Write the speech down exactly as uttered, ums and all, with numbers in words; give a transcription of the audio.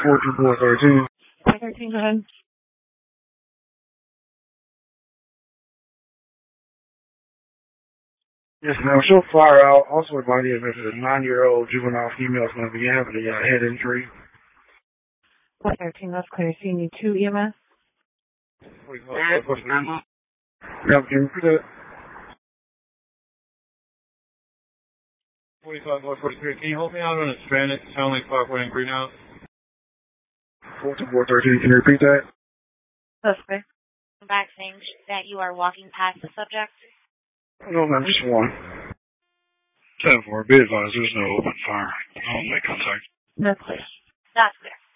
four two four thirteen. thirteen, go ahead. Yes, ma'am. She'll fire out. Also advising if it's a nine-year-old juvenile female is going to be having a uh, head injury. four thirteen, that's clear. So you need two E M S? Yep, can you repeat that? forty-five, forty-three. Can you hold me out on a Hispanic, Town Lake Parkway and Greenhouse? four two four thirteen, can you repeat that? That's clear. Back saying that you are walking past the subject. No, ma'am, just one. ten four, be advised, there's no open fire. I'll make contact. That's clear. That's clear.